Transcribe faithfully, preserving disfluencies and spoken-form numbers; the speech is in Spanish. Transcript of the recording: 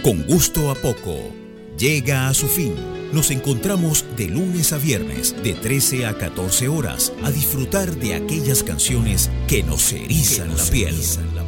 Con gusto a poco llega a su fin. Nos encontramos de lunes a viernes de trece a catorce horas a disfrutar de aquellas canciones que nos erizan la piel.